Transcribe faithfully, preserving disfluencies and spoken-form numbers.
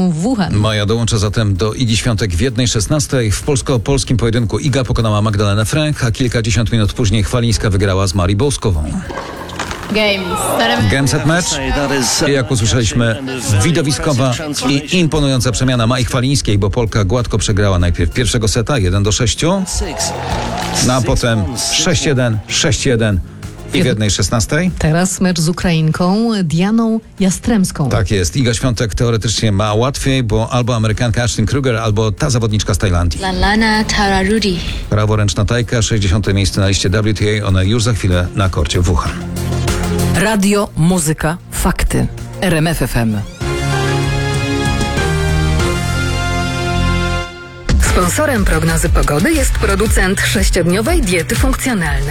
w Wuhan. Maja dołącza zatem do Igi Świątek w jednej szesnastej. W polsko-polskim pojedynku Iga pokonała Magdalenę Frank, a kilkadziesiąt minut później Chwalińska wygrała z Marii Boskową. Game set match. I jak usłyszeliśmy, widowiskowa i imponująca przemiana Mai Chwalińskiej, bo Polka gładko przegrała najpierw pierwszego seta jeden do sześciu, no a potem sześć jeden, sześć jeden i w jednej szesnastej. Teraz mecz z Ukrainką Dianą Jastremską. Tak jest. Iga Świątek teoretycznie ma łatwiej, bo albo Amerykanka Ashley Kruger, albo ta zawodniczka z Tajlandii. Lallana Tararuri. Praworęczna Tajka, sześćdziesiąte miejsce na liście W T A. One już za chwilę na korcie w Wuhan. Radio, muzyka, fakty. R M F F M. Sponsorem prognozy pogody jest producent sześciodniowej diety funkcjonalnej.